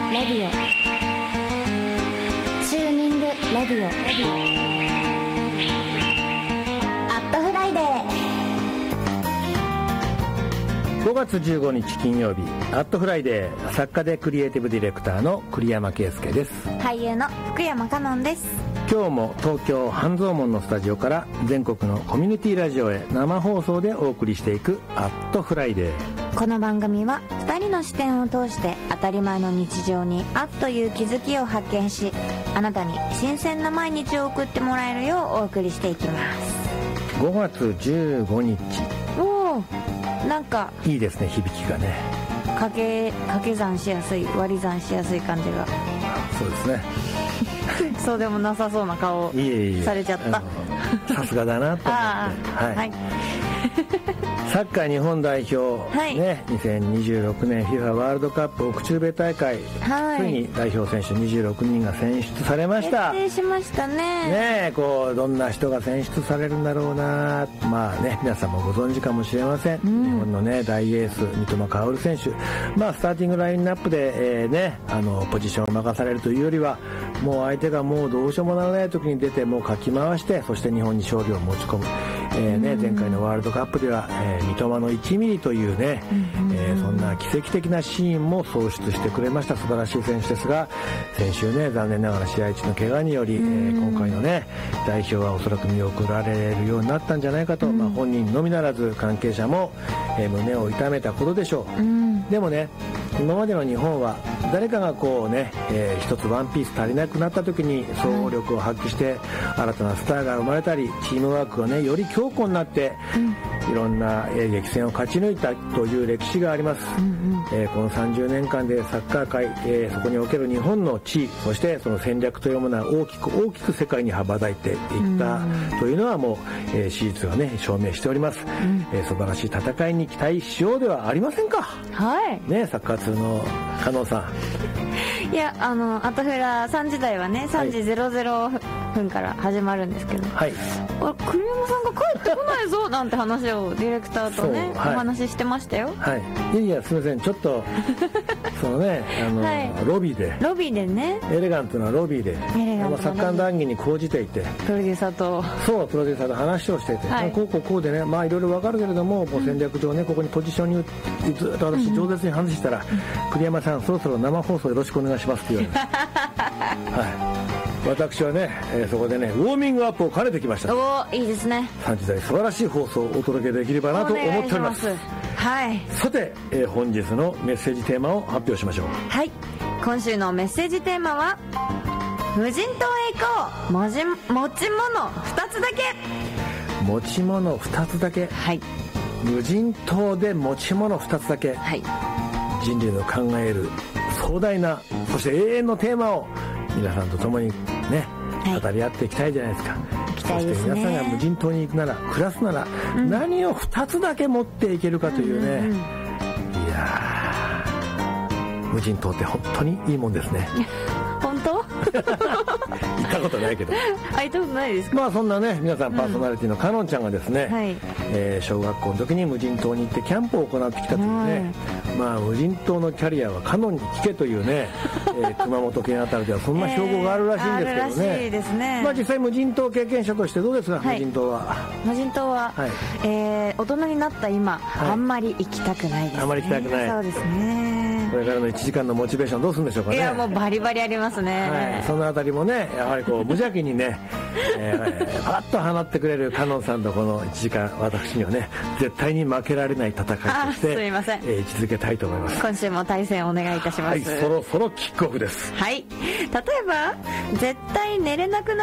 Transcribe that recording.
レディオチューニングレディオアットフライデー。 5月15日金曜日、アットフライデー、作家でクリエイティブディレクターの栗山圭介です。 俳優の福山香音です。 今日も東京半蔵門のスタジオから全国のコミュニティラジオへ生放送でお送りしていくアットフライデー。 この番組は2人の視点を通して当たり前の日常にあっという気づきを発見し、あなたに新鮮な毎日を送ってもらえるようお送りしていきます。 5月15日、 おー、なんかいいですね、響きがね。 掛け算しやすい、割り算しやすい感じが。 そうですねそうでもなさそうな顔をされちゃった。 さすがだなと思ってはい、はいサッカー日本代表、はいね、2026年 FIFA ワールドカップ奥中米大会、はい、ついに代表選手26人が選出されました。 決定しましたね。 ねえ、こうどんな人が選出されるんだろうな。まあね、皆さんもご存知かもしれません、日本のね大エース三笘薫選手、まあスターティングラインナップで、ポジションを任されるというよりは、もう相手がもうどうしようもならない時に出てもうかき回して、そして日本に勝利を持ち込む。前回のワールドカップでは、三笘の1ミリというね、そんな奇跡的なシーンも創出してくれました。素晴らしい選手ですが、先週ね残念ながら試合中の怪我により、今回のね代表はおそらく見送られるようになったんじゃないかと、本人のみならず関係者も、胸を痛めたことでしょう。でもね、今までの日本は誰かがこうね、一つワンピース足りなくなった時に総合力を発揮して新たなスターが生まれたり、チームワークがねより強固になって、いろんな激戦を勝ち抜いたという歴史があります。この30年間でサッカー界、そこにおける日本の地位、そしてその戦略というものは大きく世界に羽ばたいていったというのはもう、史実がね証明しております。素晴らしい戦いに期待しようではありませんか。はいね、サッカー通の加納さん。 いや、アットフラ3時台はね3時00分から始まるんですけど、はい、栗山さんが帰ってこないぞなんて話をディレクターとね、はい、お話ししてましたよ。 はい、いやすみません、ちょっとそのねはい、ロビーでね、エレガントなロビーでサッカー談義に講じていて、 プロデューサーと話をしていて、はい、こうでね、まあいろいろ分かるけれども、もう戦略上ねここにポジションにずっと私饒舌に話したら、栗山さんそろそろ生放送よろしくお願いしますって言われますはい、私はね、そこでねウォーミングアップを兼ねてきました。 おー、いいですね。 3時台素晴らしい放送をお届けできればなと思っております。 はい、 さて、本日のメッセージテーマを発表しましょう。 はい、今週のメッセージテーマは無人島へ行こう、持ち物2つだけ。 持ち物2つだけ、はい、無人島で持ち物2つだけ、はい、人類の考える壮大な、そして永遠のテーマを皆さんと共にね、はい、語り合っていきたいじゃないですか。そして皆さんが無人島に行くなら、暮らすなら、何を2つだけ持っていけるかというね、いやー、無人島って本当にいいもんですね。 本当行ったことないけど。 行ったことないですか。 まあそんなね、皆さんパーソナリティのかのんちゃんがですね、はい、小学校の時に無人島に行ってキャンプを行ってきたというね、まあ無人島のキャリアはかのんに聞けというね、熊本県あたりではそんな標語があるらしいんですけどね。あるらしいですね。まあ実際無人島経験者としてどうですか、はい、無人島は。 無人島は、はい、大人になった今、はい、あんまり行きたくないですね。 あんまり行きたくない。 そうですね。 これからの1時間のモチベーションどうするんでしょうかね。 いや、もうバリバリありますね。 はい、そのあたりもね、やはりこう無邪気にね、パッと放ってくれるカノンさんとこの1時間、私にはね絶対に負けられない戦いとしてすいません、 位置づけたいと思います。 今週も対戦お願いいたします。 はい、そろそろキックオフです。 はい、例えば絶対寝れなくなる